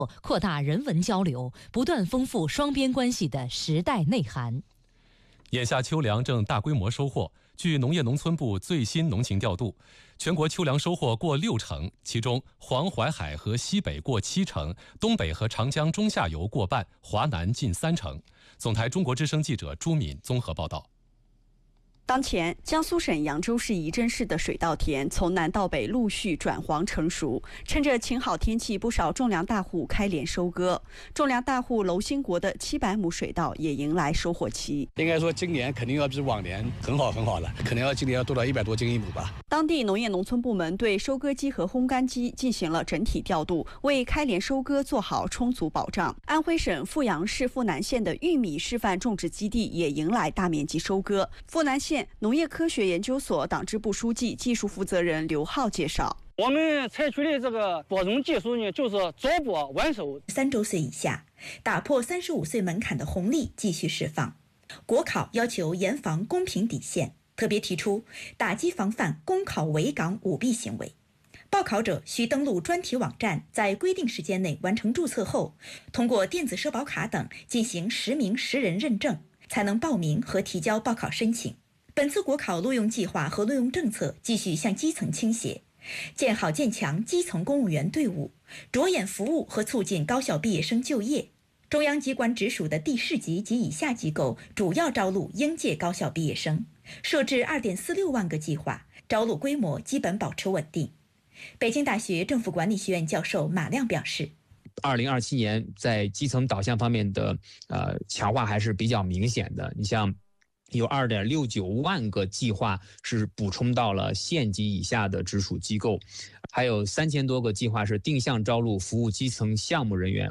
扩大人文交流，不断丰富双边关系的时代内涵。 眼下秋粮正大规模收获。据农业农村部最新农情调度，全国秋粮收获过60%，其中黄淮海和西北过70%，东北和长江中下游过半，华南近30%。总台中国之声记者朱敏综合报道。 当前，江苏省扬州市仪征市的水稻田从南到北陆续转黄成熟，趁着晴好天气，不少种粮大户开镰收割。种粮大户娄兴国的700亩水稻也迎来收获期。 应该说，今年肯定要比往年很好了，可能今年要多到100多斤一亩吧。 当地农业农村部门对收割机和烘干机进行了整体调度，为开镰收割做好充足保障。安徽省阜阳市阜南县的玉米示范种植基地也迎来大面积收割。阜南县农业科学研究所党支部书记、技术负责人刘浩介绍， 我们采取的这个播种技术呢，就是早播晚收。 3周岁以下，打破35岁门槛的红利继续释放。国考要求严防公平底线，特别提出打击防范公考围岗舞弊行为。报考者需登录专题网站，在规定时间内完成注册后，通过电子社保卡等进行实名实人认证，才能报名和提交报考申请。本次国考录用计划和录用政策继续向基层倾斜，建好建强基层公务员队伍，着眼服务和促进高校毕业生就业。中央机关直属的第10级及以下机构主要招录应届高校毕业生，设置2.46万个计划，招录规模基本保持稳定。北京大学政府管理学院教授马亮表示 ，2027年在基层导向方面的强化还是比较明显的。你像有2.69万个计划是补充到了县级以下的直属机构，还有3000多个计划是定向招录服务基层项目人员